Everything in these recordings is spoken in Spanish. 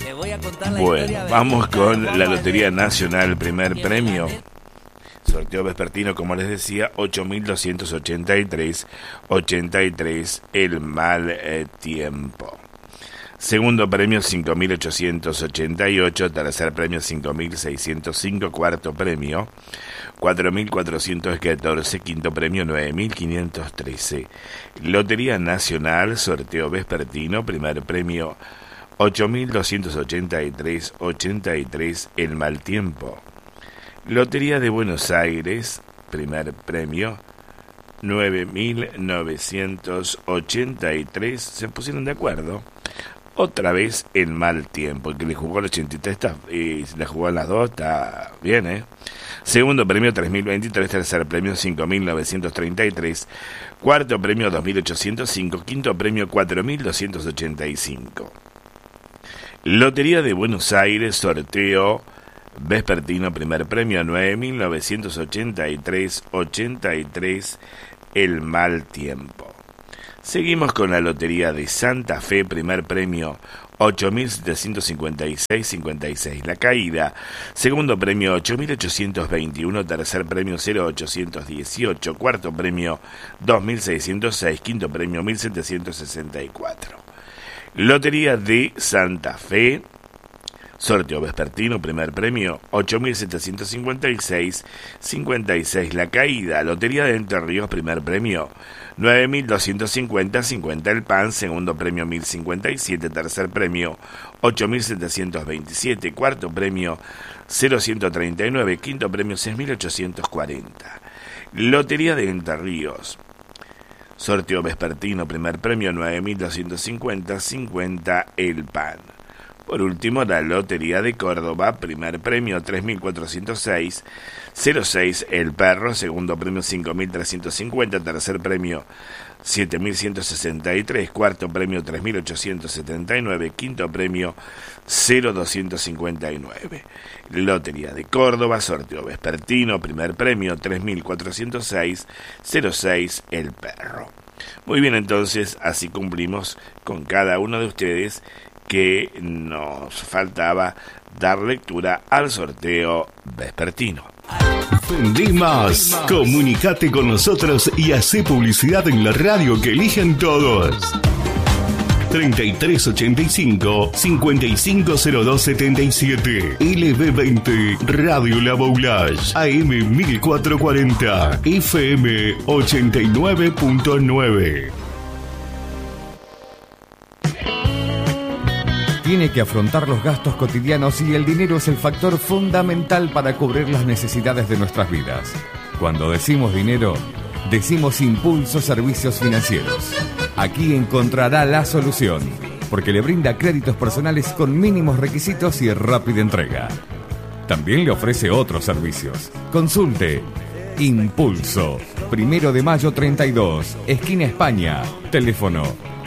Bueno, vamos con la Lotería Nacional, primer premio. Sorteo vespertino, como les decía, 8.283, el mal tiempo. Segundo premio, 5.888, tercer premio, 5.605, cuarto premio, 4.414, quinto premio, 9.513. Lotería Nacional, sorteo vespertino, primer premio, 8.283, el mal tiempo. Lotería de Buenos Aires, primer premio, 9.983, se pusieron de acuerdo. Otra vez el mal tiempo, el que le jugó el 83 y le jugó a las dos, está bien, ¿eh? Segundo premio, 3.023, tercer premio, 5.933, cuarto premio, 2.805, quinto premio, 4.285. Lotería de Buenos Aires, sorteo vespertino, primer premio, 9.983, el mal tiempo. Seguimos con la Lotería de Santa Fe, primer premio, 8.756, la caída. Segundo premio, 8.821, tercer premio, 0.818, cuarto premio, 2.606, quinto premio, 1.764. Lotería de Santa Fe, sorteo vespertino, primer premio, 8.756, la caída. Lotería de Entre Ríos, primer premio, 9.250, el pan. Segundo premio, 1.057, tercer premio, 8.727, cuarto premio, 0.139, quinto premio, 6.840. Lotería de Entre Ríos, sorteo vespertino, primer premio, 9.250, el pan. Por último, la Lotería de Córdoba, primer premio, 3.406, 06, el perro. Segundo premio, 5.350, tercer premio, 7.163, cuarto premio, 3.879, quinto premio, 0.259. Lotería de Córdoba, sorteo vespertino, primer premio, 3.406, 06, el perro. Muy bien, entonces, así cumplimos con cada uno de ustedes, que nos faltaba dar lectura al sorteo vespertino. Vendí más. Comunicate con nosotros y hacé publicidad en la radio que eligen todos. 3385 550277 LB20 Radio La Boulage AM 1440 FM 89.9. Tiene que afrontar los gastos cotidianos y el dinero es el factor fundamental para cubrir las necesidades de nuestras vidas. Cuando decimos dinero, decimos Impulso Servicios Financieros. Aquí encontrará la solución, porque le brinda créditos personales con mínimos requisitos y rápida entrega. También le ofrece otros servicios. Consulte Impulso, 1 de mayo 32, esquina España, teléfono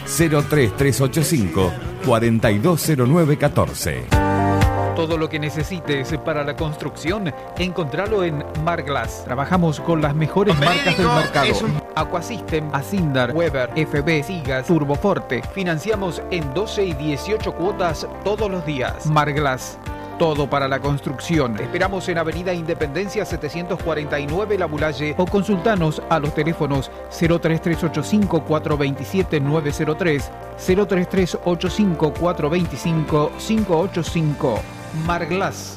03385 420914. Todo lo que necesites para la construcción, encontralo en Marglass. Trabajamos con las mejores marcas del mercado. Aquasystem, Asindar, Weber, FB, Sigas, Turboforte. Financiamos en 12 y 18 cuotas todos los días. Marglass. Todo para la construcción. Te esperamos en Avenida Independencia 749 La Boulaye o consultanos a los teléfonos 03385 427 903, 03385 425 585. Marglass.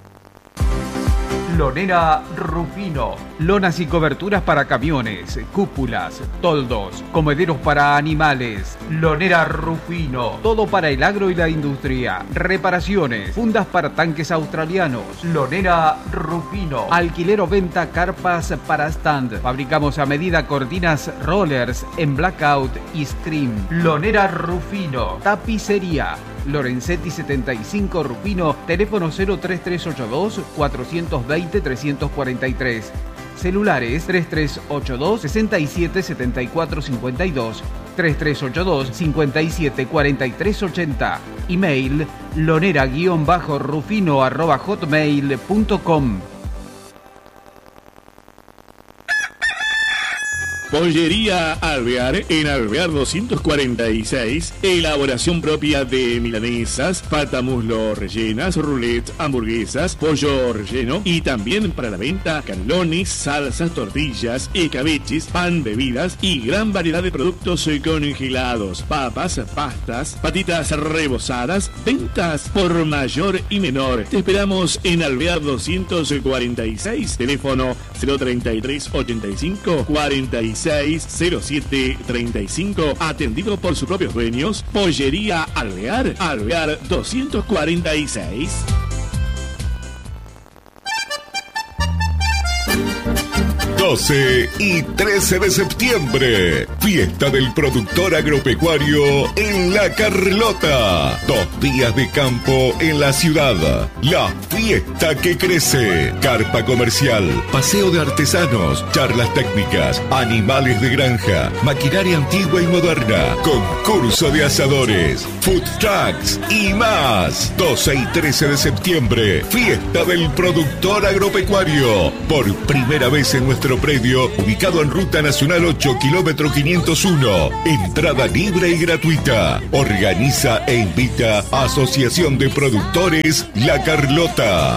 Lonera Rufino. Lonas y coberturas para camiones, cúpulas, toldos, comederos para animales. Lonera Rufino. Todo para el agro y la industria. Reparaciones, fundas para tanques australianos. Lonera Rufino. Alquiler o venta carpas para stand. Fabricamos a medida cortinas rollers en blackout y scream. Lonera Rufino. Tapicería. Lorenzetti 75 Rufino, teléfono 03382 420 343. Celulares 3382 67 74 52, 3382 57 43 80. Email lonera-rufino@hotmail.com. Pollería Alvear en Alvear 246. Elaboración propia de milanesas, patamuslo rellenas, roulette, hamburguesas, pollo relleno y también para la venta canelones, salsas, tortillas, escabeches, pan, bebidas y gran variedad de productos congelados, papas, pastas, patitas rebozadas, ventas por mayor y menor. Te esperamos en Alvear 246, teléfono 033 85 46 07 35, atendido por sus propios dueños. Pollería Alvear, Alvear 246. 12 y 13 de septiembre, fiesta del productor agropecuario en La Carlota. 2 días de campo en la ciudad. La fiesta que crece. Carpa comercial, paseo de artesanos, charlas técnicas, animales de granja, maquinaria antigua y moderna, concurso de asadores, food trucks y más. 12 y 13 de septiembre, fiesta del productor agropecuario. Por primera vez en nuestro predio, ubicado en Ruta Nacional 8, kilómetro 501. Entrada libre y gratuita. Organiza e invita a Asociación de Productores La Carlota.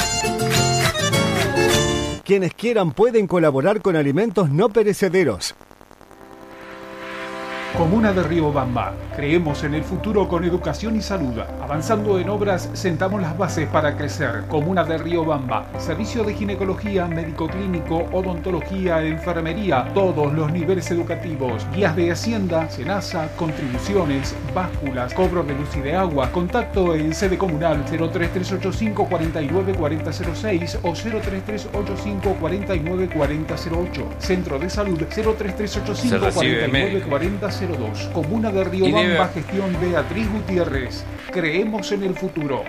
Quienes quieran pueden colaborar con alimentos no perecederos. Comuna de Riobamba. Creemos en el futuro con educación y salud. Avanzando en obras, sentamos las bases para crecer. Comuna de Riobamba. Servicio de ginecología, médico clínico, odontología, enfermería, todos los niveles educativos. Guías de Hacienda, Senasa, contribuciones, básculas, cobro de luz y de agua. Contacto en sede comunal 03385 49 4006 o 03385 49 4008. Centro de Salud 03385 49 4002. Comuna de Riobamba, gestión Beatriz Gutiérrez. Creemos en el futuro.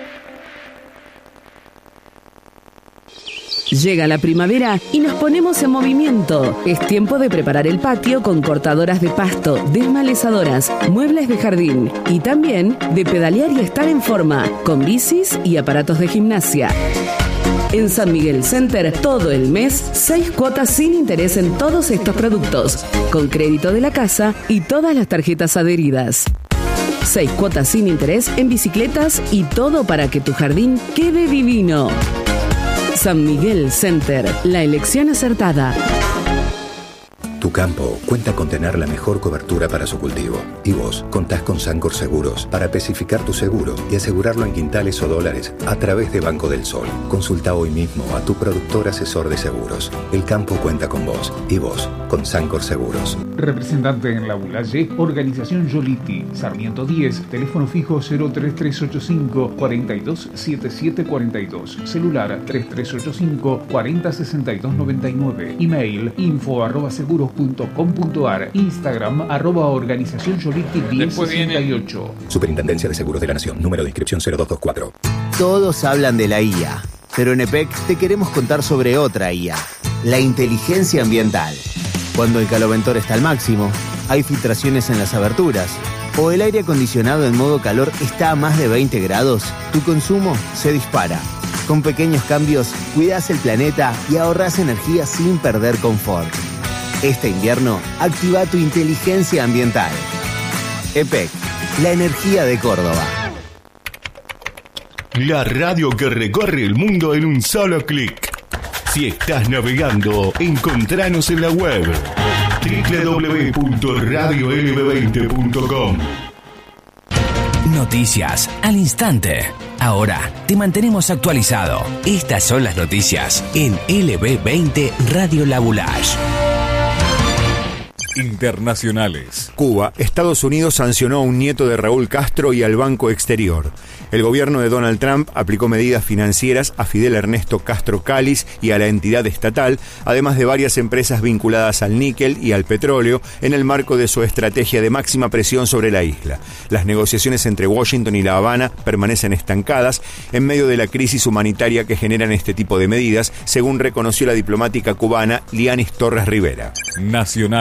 Llega la primavera y nos ponemos en movimiento. Es tiempo de preparar el patio con cortadoras de pasto, desmalezadoras, muebles de jardín y también de pedalear y estar en forma con bicis y aparatos de gimnasia. En San Miguel Center, todo el mes, 6 cuotas sin interés en todos estos productos, con crédito de la casa y todas las tarjetas adheridas. 6 cuotas sin interés en bicicletas y todo para que tu jardín quede divino. San Miguel Center, la elección acertada. Tu campo cuenta con tener la mejor cobertura para su cultivo. Y vos contás con Sancor Seguros para especificar tu seguro y asegurarlo en quintales o dólares a través de Banco del Sol. Consulta hoy mismo a tu productor asesor de seguros. El campo cuenta con vos y vos con Sancor Seguros. Representante en La Bulaye, Organización Yoliti, Sarmiento 10, teléfono fijo 03385 427742, celular 3385 406299, email info@seguros.com.ar, Instagram @organización Yoliti 1068. Superintendencia de Seguros de la Nación, número de inscripción 0224. Todos hablan de la IA, pero en EPEC te queremos contar sobre otra IA, la inteligencia ambiental. Cuando el caloventor está al máximo, hay filtraciones en las aberturas, o el aire acondicionado en modo calor está a más de 20 grados, tu consumo se dispara. Con pequeños cambios, cuidás el planeta y ahorrás energía sin perder confort. Este invierno, activa tu inteligencia ambiental. EPEC, la energía de Córdoba. La radio que recorre el mundo en un solo clic. Si estás navegando, encontranos en la web www.radiolb20.com. Noticias al instante. Ahora te mantenemos actualizado. Estas son las noticias en LB20 Radio La Boulage. Internacionales. Cuba, Estados Unidos sancionó a un nieto de Raúl Castro y al Banco Exterior. El gobierno de Donald Trump aplicó medidas financieras a Fidel Ernesto Castro Cáliz y a la entidad estatal, además de varias empresas vinculadas al níquel y al petróleo, en el marco de su estrategia de máxima presión sobre la isla. Las negociaciones entre Washington y La Habana permanecen estancadas en medio de la crisis humanitaria que generan este tipo de medidas, según reconoció la diplomática cubana Lianis Torres Rivera. Nacionales.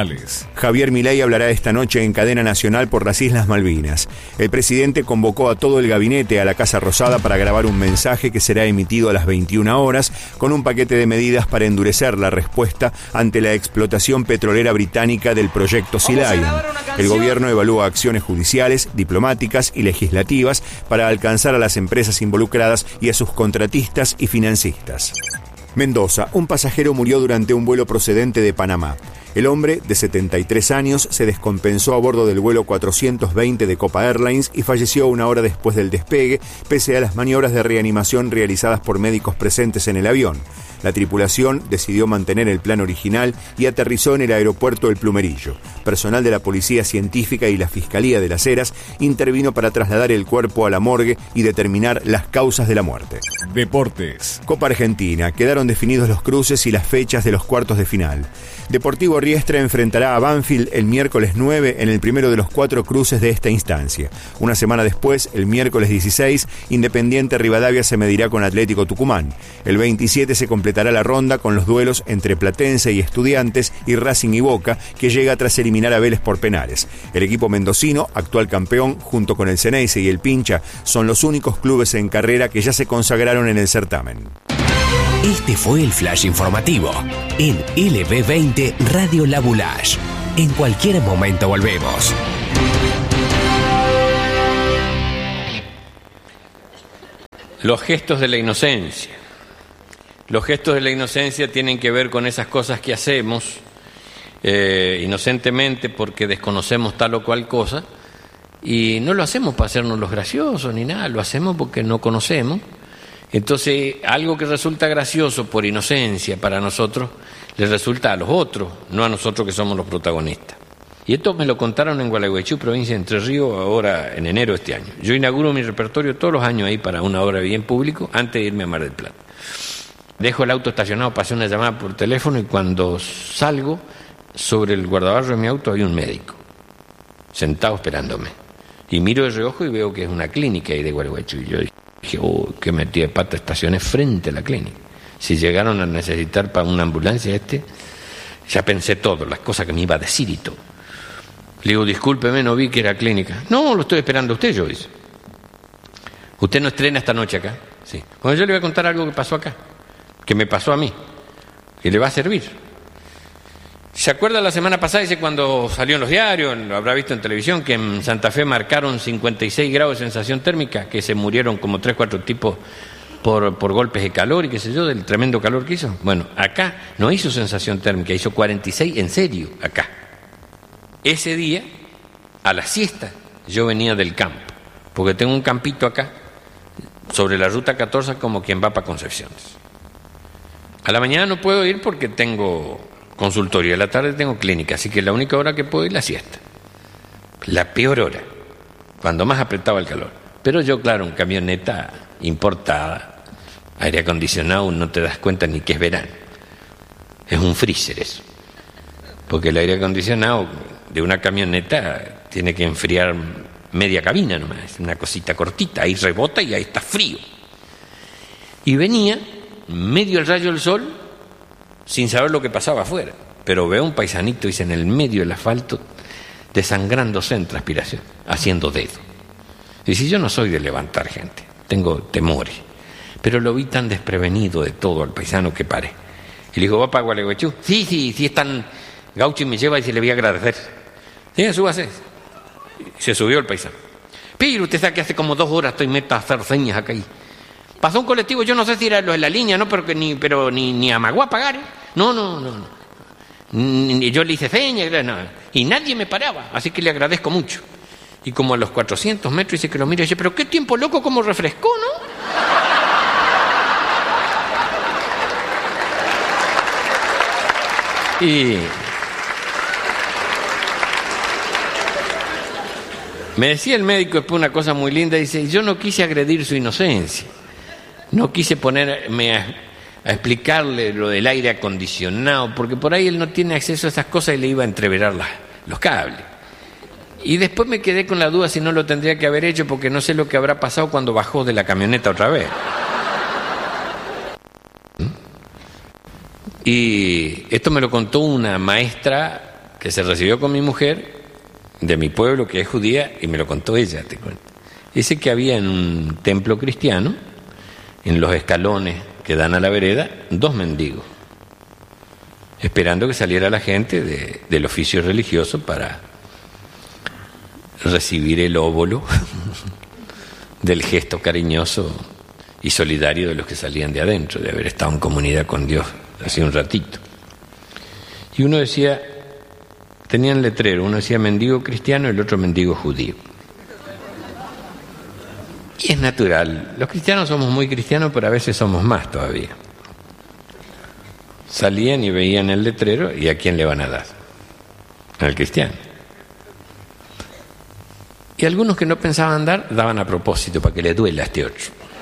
Javier Milei hablará esta noche en cadena nacional por las Islas Malvinas. El presidente convocó a todo el gabinete a la Casa Rosada para grabar un mensaje que será emitido a las 21 horas con un paquete de medidas para endurecer la respuesta ante la explotación petrolera británica del proyecto Sea Lion. El gobierno evalúa acciones judiciales, diplomáticas y legislativas para alcanzar a las empresas involucradas y a sus contratistas y financistas. Mendoza, un pasajero murió durante un vuelo procedente de Panamá. El hombre, de 73 años, se descompensó a bordo del vuelo 420 de Copa Airlines y falleció una hora después del despegue, pese a las maniobras de reanimación realizadas por médicos presentes en el avión. La tripulación decidió mantener el plan original y aterrizó en el aeropuerto El Plumerillo. Personal de la Policía Científica y la Fiscalía de las Heras intervino para trasladar el cuerpo a la morgue y determinar las causas de la muerte. Deportes. Copa Argentina. Quedaron definidos los cruces y las fechas de los cuartos de final. Deportivo Riestra enfrentará a Banfield el miércoles 9 en el primero de los 4 cruces de esta instancia. Una semana después, el miércoles 16, Independiente Rivadavia se medirá con Atlético Tucumán. El 27 se completará la ronda con los duelos entre Platense y Estudiantes y Racing y Boca, que llega tras eliminar a Vélez por penales. El equipo mendocino, actual campeón, junto con el Ceneice y el Pincha, son los únicos clubes en carrera que ya se consagraron en el certamen. Este fue el flash informativo en LB20 Radio La Boulage. En cualquier momento volvemos. Los gestos de la inocencia. Los gestos de la inocencia tienen que ver con esas cosas que hacemos inocentemente porque desconocemos tal o cual cosa, y no lo hacemos para hacernos los graciosos ni nada, lo hacemos porque no conocemos. Entonces, algo que resulta gracioso por inocencia para nosotros, le resulta a los otros, no a nosotros que somos los protagonistas. Y esto me lo contaron en Gualeguaychú, provincia de Entre Ríos, ahora en enero de este año. Yo inauguro mi repertorio todos los años ahí para una obra de bien público antes de irme a Mar del Plata. Dejo el auto estacionado, pasé una llamada por teléfono y cuando salgo, sobre el guardabarro de mi auto hay un médico sentado esperándome. Y miro de reojo y veo que es una clínica ahí de Gualeguaychú. Y yo dije, qué metí de pata, estacioné frente a la clínica. Si llegaron a necesitar para una ambulancia ya pensé todo, las cosas que me iba a decir y todo. Le digo, discúlpeme, no vi que era clínica. No, lo estoy esperando a usted, yo dice. ¿Usted no estrena esta noche acá? Sí. Bueno, yo le voy a contar algo que pasó acá, que me pasó a mí, que le va a servir. ¿Se acuerda la semana pasada, dice, cuando salió en los diarios, lo habrá visto en televisión, que en Santa Fe marcaron 56 grados de sensación térmica, que se murieron como 3 o 4 tipos por golpes de calor y qué sé yo, del tremendo calor que hizo? Bueno, acá no hizo sensación térmica, hizo 46 en serio, acá. Ese día, a la siesta, yo venía del campo, porque tengo un campito acá, sobre la ruta 14, como quien va para Concepciones. A la mañana no puedo ir porque tengo consultorio, a la tarde tengo clínica, así que la única hora que puedo ir es la siesta. La peor hora, cuando más apretaba el calor. Pero yo, claro, en camioneta importada, aire acondicionado, no te das cuenta ni que es verano. Es un freezer eso. Porque el aire acondicionado de una camioneta tiene que enfriar media cabina nomás, es una cosita cortita, ahí rebota y ahí está frío. Y venía medio el rayo del sol sin saber lo que pasaba afuera, pero veo un paisanito, dice, en el medio del asfalto, desangrándose en transpiración, haciendo dedo. Y si yo no soy de levantar gente, tengo temores, pero lo vi tan desprevenido de todo al paisano que paré. Y le digo, ¿va para Gualeguaychú? Sí, es tan gaucho y me lleva y se le voy a agradecer. Sí, súbase. Se subió el paisano. Pero usted sabe que hace como 2 horas estoy meta a hacer señas acá. Pasó un colectivo, yo no sé si era los de la línea, ¿no? Pero ni amagó a pagar, ¿eh? No. Yo le hice señas, no. Y nadie me paraba, así que le agradezco mucho. Y como a los 400 metros dice que lo mira y dice, pero qué tiempo loco, como refrescó, ¿no? Y me decía el médico después una cosa muy linda, dice, yo no quise agredir su inocencia, no quise ponerme a explicarle lo del aire acondicionado, porque por ahí él no tiene acceso a esas cosas y le iba a entreverar los cables. Y después me quedé con la duda si no lo tendría que haber hecho, porque no sé lo que habrá pasado cuando bajó de la camioneta otra vez. Y esto me lo contó una maestra que se recibió con mi mujer, de mi pueblo, que es judía, y me lo contó ella, te cuento. Dice que había en un templo cristiano, en los escalones que dan a la vereda, 2 mendigos, esperando que saliera la gente del oficio religioso para recibir el óvulo del gesto cariñoso y solidario de los que salían de adentro, de haber estado en comunidad con Dios hace un ratito. Y uno decía, tenían letrero, uno decía mendigo cristiano y el otro mendigo judío. Y es natural, los cristianos somos muy cristianos, pero a veces somos más todavía. Salían y veían el letrero, ¿y a quién le van a dar? Al cristiano. Y algunos que no pensaban dar, daban a propósito, para que le duela a este otro.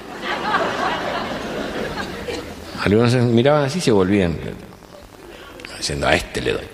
Algunos miraban así y se volvían, diciendo, a este le doy.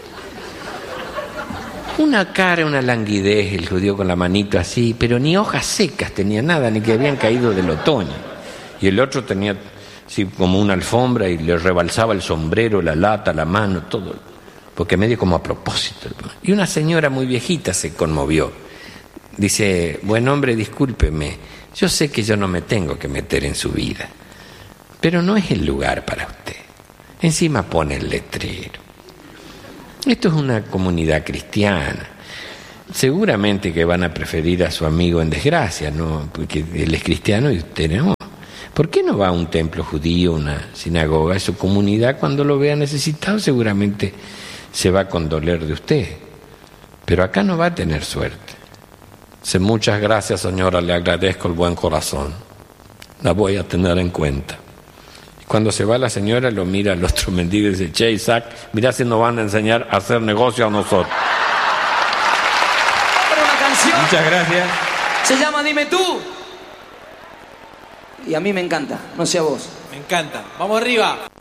Una cara, una languidez, el judío con la manito así, pero ni hojas secas tenía nada, ni que habían caído del otoño. Y el otro tenía así como una alfombra y le rebalsaba el sombrero, la lata, la mano, todo, porque medio como a propósito. Y una señora muy viejita se conmovió. Dice, buen hombre, discúlpeme, yo sé que yo no me tengo que meter en su vida, pero no es el lugar para usted. Encima pone el letrero. Esto es una comunidad cristiana. Seguramente que van a preferir a su amigo en desgracia, ¿no? Porque él es cristiano y usted no. ¿Por qué no va a un templo judío, una sinagoga? A su comunidad, cuando lo vea necesitado, seguramente se va a condoler de usted. Pero acá no va a tener suerte. Dice, muchas gracias, señora, le agradezco el buen corazón. La voy a tener en cuenta. Cuando se va la señora, lo mira al otro mendigo y dice, che, Isaac, mirá si nos van a enseñar a hacer negocio a nosotros. Para una canción. Muchas gracias. Se llama Dime Tú. Y a mí me encanta, no sé a vos. Me encanta. Vamos arriba.